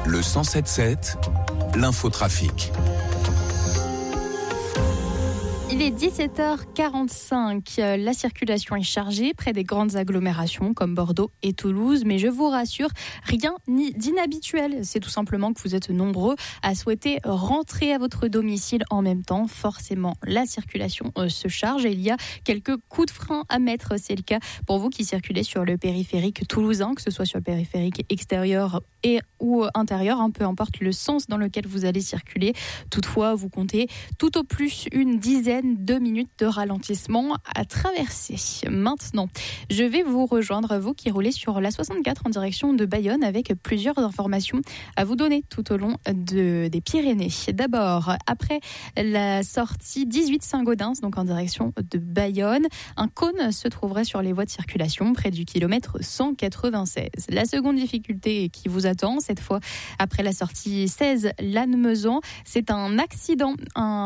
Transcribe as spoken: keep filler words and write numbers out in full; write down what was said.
Le cent sept sept, l'infotrafic. Il est dix-sept heures quarante-cinq. La circulation est chargée près des grandes agglomérations comme Bordeaux et Toulouse. Mais je vous rassure, rien d'inhabituel. C'est tout simplement que vous êtes nombreux à souhaiter rentrer à votre domicile en même temps. Forcément, la circulation se charge et il y a quelques coups de frein à mettre. C'est le cas pour vous qui circulez sur le périphérique toulousain, que ce soit sur le périphérique extérieur et ou intérieur, hein, peu importe le sens dans lequel vous allez circuler. Toutefois, vous comptez tout au plus une dizaine de minutes de ralentissement à traverser. Maintenant, je vais vous rejoindre, vous qui roulez sur la soixante-quatre en direction de Bayonne, avec plusieurs informations à vous donner tout au long de, des Pyrénées. D'abord, après la sortie dix-huit Saint-Gaudens, donc en direction de Bayonne, un cône se trouverait sur les voies de circulation près du kilomètre cent quatre-vingt-seize. La seconde difficulté qui vous attend, cette fois après la sortie seize Lannemezan, c'est un accident, un